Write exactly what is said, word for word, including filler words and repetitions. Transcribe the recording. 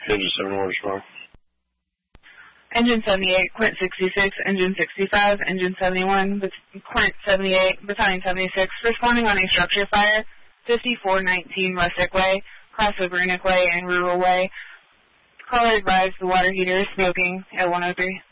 Engine seventy-one, respond. Engine seventy-eight, Quint sixty-six, Engine sixty-five, Engine seventy-one, Quint seventy-eight, Battalion seventy-six, responding on a structure fire, fifty-four nineteen Rustic Way, crossover Unique Way and Rural Way. Caller advised the water heater is smoking at one oh three.